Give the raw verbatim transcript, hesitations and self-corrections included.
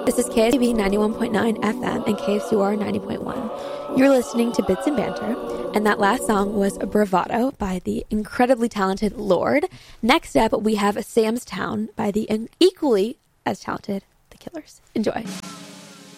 This is K S B ninety-one point nine F M and K S U R ninety point one. You're listening to Bits and Banter, and that last song was Bravado by the incredibly talented Lorde. Next up, we have Sam's Town by the equally as talented The Killers. Enjoy.